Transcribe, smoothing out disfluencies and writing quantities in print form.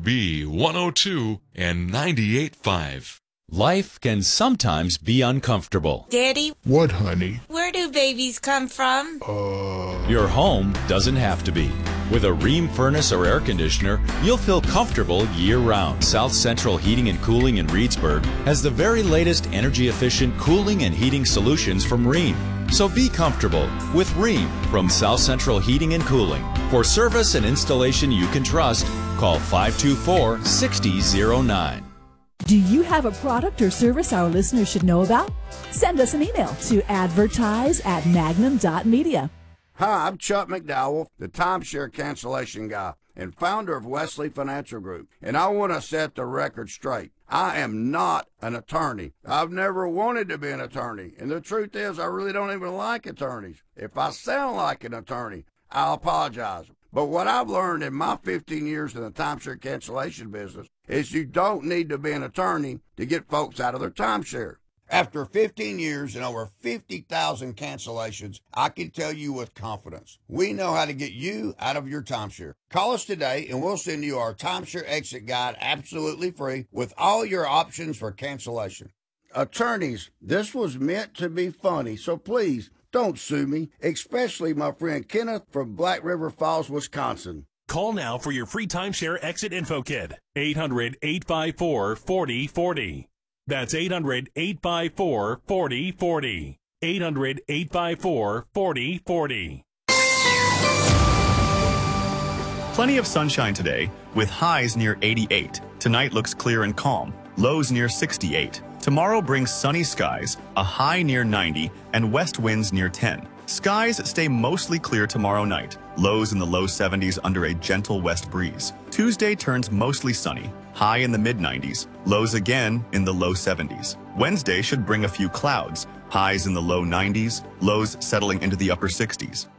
WB 102 and 98.5. Life can sometimes be uncomfortable. Daddy? What, honey? Where do babies come from? Your home doesn't have to be. With a Rheem furnace or air conditioner, you'll feel comfortable year-round. South Central Heating and Cooling in Reedsburg has the very latest energy-efficient cooling and heating solutions from Rheem. So be comfortable with Rheem from South Central Heating and Cooling. For service and installation you can trust, call 524-6009. Do you have a product or service our listeners should know about? Send us an email to advertise@magnum.media. Hi, I'm Chuck McDowell, the timeshare cancellation guy and founder of Wesley Financial Group, and I want to set the record straight. I am not an attorney. I've never wanted to be an attorney, and the truth is I really don't even like attorneys. If I sound like an attorney, I'll apologize. But what I've learned in my 15 years in the timeshare cancellation business is you don't need to be an attorney to get folks out of their timeshare. After 15 years and over 50,000 cancellations, I can tell you with confidence, we know how to get you out of your timeshare. Call us today and we'll send you our timeshare exit guide absolutely free with all your options for cancellation. Attorneys, this was meant to be funny, so please don't sue me, especially my friend Kenneth from Black River Falls, Wisconsin. Call now for your free timeshare exit info kit. 800-854-4040. That's 800-854-4040. 800-854-4040. Plenty of sunshine today with highs near 88. Tonight looks clear and calm. Lows near 68. Tomorrow brings sunny skies, a high near 90, and west winds near 10. Skies stay mostly clear tomorrow night. Lows in the low 70s under a gentle west breeze. Tuesday turns mostly sunny. High in the mid-90s. Lows again in the low 70s. Wednesday should bring a few clouds. Highs in the low 90s. Lows settling into the upper 60s.